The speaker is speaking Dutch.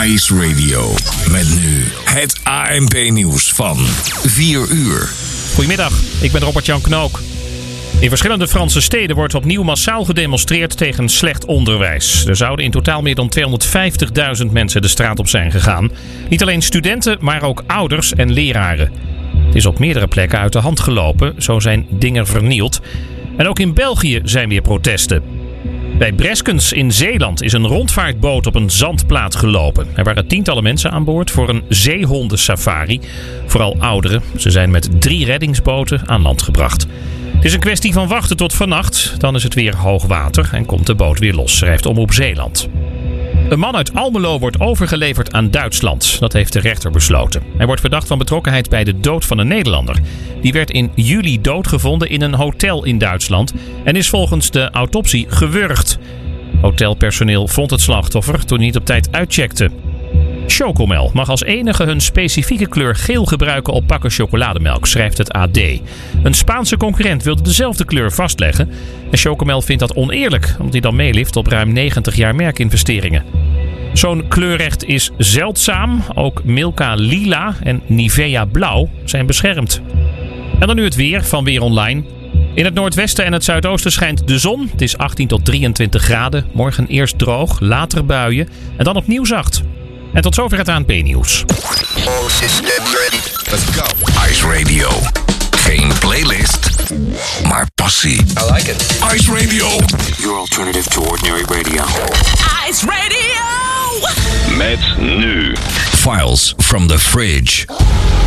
Ice Radio. Met nu het ANP-nieuws van 4 uur. Goedemiddag, ik ben Robert-Jan Knook. In verschillende Franse steden wordt opnieuw massaal gedemonstreerd tegen slecht onderwijs. Er zouden in totaal meer dan 250.000 mensen de straat op zijn gegaan. Niet alleen studenten, maar ook ouders en leraren. Het is op meerdere plekken uit de hand gelopen, zo zijn dingen vernield. En ook in België zijn weer protesten. Bij Breskens in Zeeland is een rondvaartboot op een zandplaat gelopen. Er waren tientallen mensen aan boord voor een zeehondensafari. Vooral ouderen. Ze zijn met 3 reddingsboten aan land gebracht. Het is een kwestie van wachten tot vannacht. Dan is het weer hoog water en komt de boot weer los, schrijft Omroep Zeeland. Een man uit Almelo wordt overgeleverd aan Duitsland. Dat heeft de rechter besloten. Hij wordt verdacht van betrokkenheid bij de dood van een Nederlander. Die werd in juli doodgevonden in een hotel in Duitsland en is volgens de autopsie gewurgd. Hotelpersoneel vond het slachtoffer toen hij niet op tijd uitcheckte. Chocomel mag als enige hun specifieke kleur geel gebruiken op pakken chocolademelk, schrijft het AD. Een Spaanse concurrent wilde dezelfde kleur vastleggen. En Chocomel vindt dat oneerlijk, omdat hij dan meelift op ruim 90 jaar merkinvesteringen. Zo'n kleurrecht is zeldzaam. Ook Milka Lila en Nivea Blauw zijn beschermd. En dan nu het weer van Weer Online. In het noordwesten en het zuidoosten schijnt de zon. Het is 18 tot 23 graden. Morgen eerst droog, later buien en dan opnieuw zacht. En tot zover het ANP-nieuws. All systems ready. Let's go. Ice Radio. Geen playlist, maar passie. I like it. Ice Radio. Your alternative to ordinary radio. Ice Radio! Met nu Files from the Fridge.